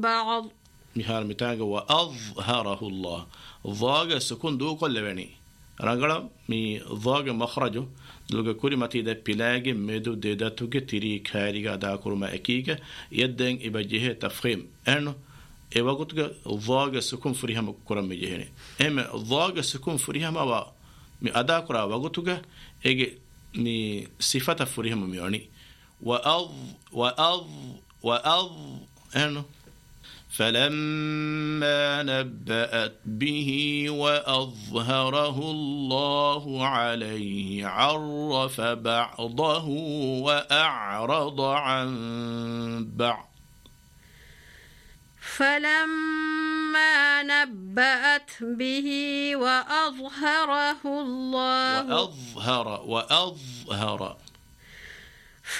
بعض مثال متاعه وأظهره الله ضاق سكون دو كل بني رجلا مي ضاق مخرجه دوغا كلمة إذا بلاغ مدو ديدا توغ تيري كاريغا دا كرما أكيغا يدن إبا جهة تفخيم أنه إبا قلتغا ضاق سكون فريهم كرم جهني إما ضاق سكون فريهم أبا مي أدا كرا وقلتغا إيجي مي صفة فريهم ميوني وأض أنه فلما نبأت به وأظهره الله عليه عرف بعضه وأعرض عن بعض فلما نبأت به وأظهره الله وأظهر